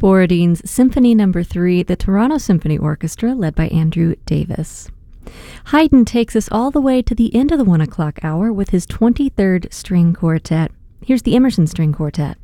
Borodin's Symphony No. 3, the Toronto Symphony Orchestra, led by Andrew Davis. Haydn takes us all the way to the end of the 1 o'clock hour with his 23rd String Quartet. Here's the Emerson String Quartet.